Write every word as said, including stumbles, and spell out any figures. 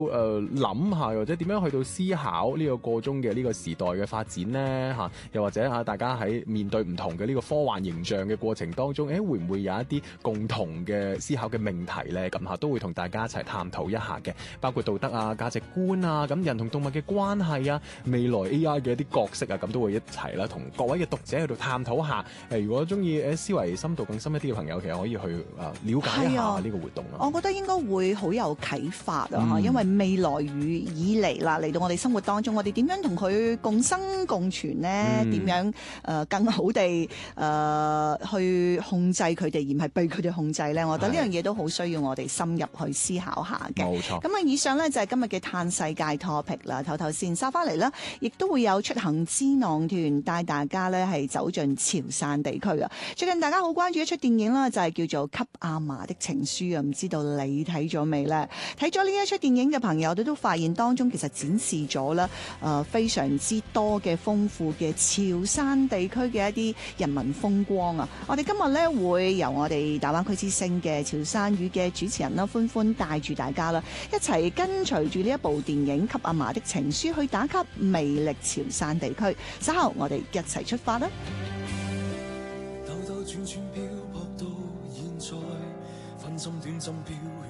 誒諗下，或者點樣去到思考呢個個中嘅呢個時代嘅發展呢？嚇，又或者嚇大家喺面對唔同嘅呢個科幻形象嘅過程當中，誒會唔會有一啲共同嘅思考嘅命題呢？咁嚇都會同大家一齊探討一下嘅，包括道德啊、價值觀啊、咁人同動物嘅關係啊、未來 A I 嘅一啲角色啊，咁都會一齊啦，同各位嘅讀者去到探討下。誒，如果中意誒思維深度更深一啲嘅朋友，其實可以去誒了解一下呢個活動啦。 我覺得應該會好有啟發啊， 嗯、 因為未來與以嚟啦，嚟到我哋生活當中，我哋點樣同佢共生共存呢？點、嗯、樣誒、呃、更好地誒、呃、去控制佢哋，而唔係被佢哋控制呢？我覺得呢樣嘢都好需要我哋深入去思考下嘅。 冇錯。 咁啊，以上呢就係今日嘅嘆世界 topic 啦。頭頭先收翻嚟啦，亦都會有出行智囊團帶大家呢係走進潮汕地區啊。最近大家好關注一出電影啦，就係、是、叫做《給阿嫲的情書》啊。唔知道你睇咗未呢？睇咗呢一出電影嘅朋友，都都發現當中其實展示咗啦，誒、呃、非常之多嘅豐富嘅潮汕地區嘅一啲人民風光啊！我哋今日咧會由我哋大灣區之聲嘅潮汕語嘅主持人啦，歡歡帶住大家啦，一齊跟隨住呢一部電影《給阿嫲的情書》去打卡魅力潮汕地區。稍後我哋一齊出發啦！ 兜兜轉轉漂泊到現在，分針斷針飄